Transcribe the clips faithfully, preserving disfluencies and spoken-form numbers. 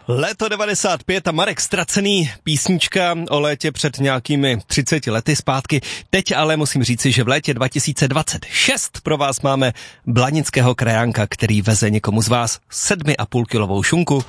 Léto devadesát pět a Marek Ztracený, písnička o létě před nějakými třiceti lety zpátky. Teď ale musím říci, že v létě dva tisíce dvacet šest pro vás máme blanického krajánka, který veze někomu z vás sedmi a půl kilovou šunku.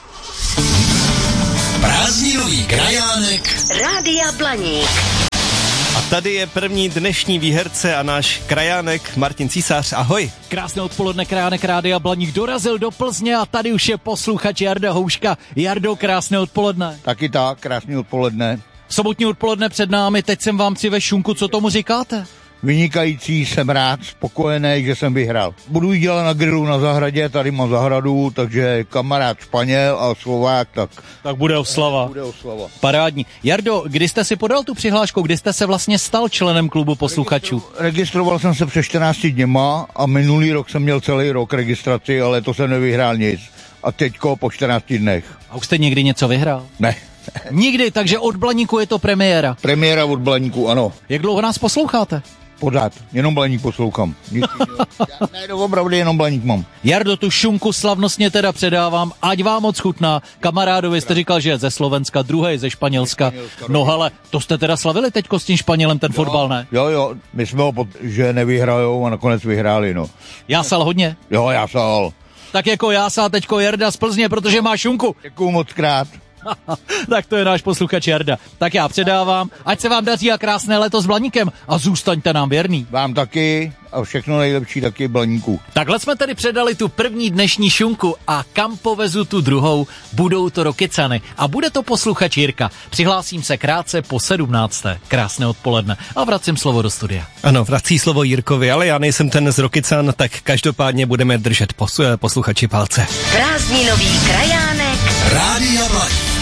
Prázdninový krajánek Rádia Blaník. A tady je první dnešní výherce a náš krajánek Martin Císař. Ahoj. Krásné odpoledne, krajánek Rádia Blaník dorazil do Plzně a tady už je posluchač Jarda Houška. Jardo, krásné odpoledne. Taky tak, krásné odpoledne. Sobotní odpoledne před námi, teď jsem vám přivez šunku, co tomu říkáte? Vynikající, jsem rád, spokojený, že jsem vyhrál. Budu ji dělat na grilu na zahradě, tady mám zahradu, takže kamarád Španěl a Slovák, tak... Tak bude oslava. Bude oslava. Parádní. Jardo, kdy jste si podal tu přihlášku, kdy jste se vlastně stal členem klubu posluchačů? Registro, registroval jsem se před čtrnácti dněma a minulý rok jsem měl celý rok registraci, ale to jsem nevyhrál nic. A teďko po čtrnácti dnech. A už jste někdy něco vyhrál? Ne. Nikdy, takže od Blaníku je to premiéra. Premiéra od Blaníku, ano. Jak dlouho nás posloucháte? Pořád, jenom Blaník poslouchám. Nic ne, no, opravdu jenom Blaník mám. Jardo, tu šunku slavnostně teda předávám, ať vám moc chutná. Kamarádovi jste říkal, že je ze Slovenska, druhý ze Španělska. No hele, to jste teda slavili teďko s tím Španělem ten jo, fotbal, ne? Jo, jo, my jsme ho, pod, že nevyhrajou a nakonec vyhráli, no. Jásal hodně? Jo, jásal. Tak jako jásá teďko Jarda z Plzně, protože má šunku. Děkuju moc krát. Tak to je náš posluchač Jarda. Tak já předávám, ať se vám daří a krásné léto s Blaníkem a zůstaňte nám věrný. Vám taky a všechno nejlepší taky Blaníku. Takhle jsme tedy předali tu první dnešní šunku a kam povezu tu druhou, budou to Rokycany a bude to posluchač Jirka. Přihlásím se krátce po sedmnácté. Krásné odpoledne a vracím slovo do studia. Ano, vrací slovo Jirkovi, ale já nejsem ten z Rokycan, tak každopádně budeme držet poslu- posluchači palce. Prázdninový krajánek Rádia Blaník.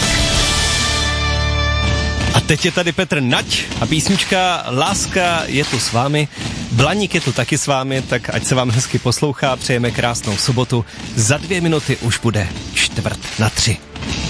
A teď je tady Petr Nať a písnička Láska je tu s vámi, Blaník je tu taky s vámi, tak ať se vám hezky poslouchá, přejeme krásnou sobotu. Za dvě minuty už bude čtvrt na tři.